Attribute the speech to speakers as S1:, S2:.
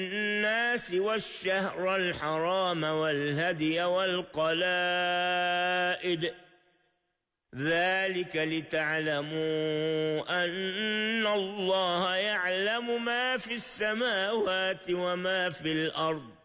S1: الناس والشهر الحرام والهدي والقلائد، ذلك لتعلموا أن الله يعلم ما في السماوات وما في الأرض